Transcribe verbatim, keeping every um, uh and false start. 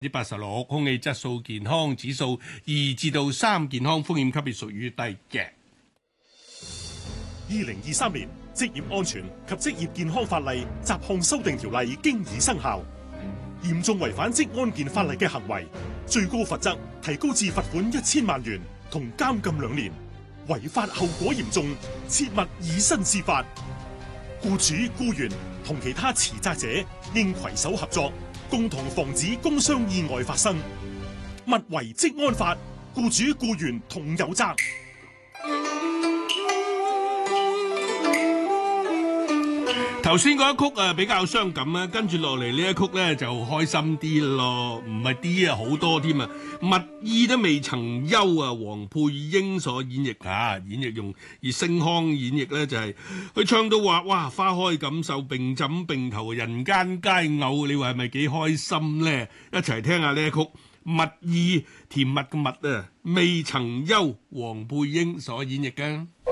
之八十六，空氣質素健康指數二至到三，健康風險級別屬於低嘅。 二零二三年職業安全及職業健康法例雜項修訂條例經已生效，嚴重違反職安健法例嘅行為，最高罰則提高至罰款一千萬元同監禁兩年，違法後果嚴重，切勿以身試法。僱主、僱員同其他持責者應攜手合作，共同防止工傷意外發生。勿違職安法，僱主僱員同有責。 頭先嗰一曲啊比較傷感啊，跟住落嚟呢一曲咧就開心啲咯，唔係啲啊好多添啊！蜜意都未曾休啊，黃佩英所演繹啊，演繹用而星腔演繹咧就係、是、佢唱到話哇花開錦繡並枕並頭人間佳偶，你話係咪幾開心咧？一齊聽下呢一曲蜜意，甜蜜嘅蜜啊，未曾休，黃佩英所演繹嘅。